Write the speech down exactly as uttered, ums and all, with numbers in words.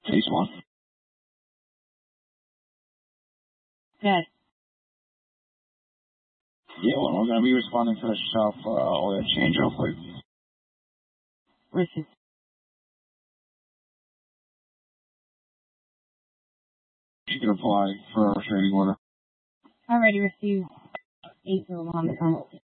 Case one. Good. Yeah, well, we're going to be responding to the self uh, oil change real quick. Received. You can apply for a restraining order. Already received eight zero on the phone.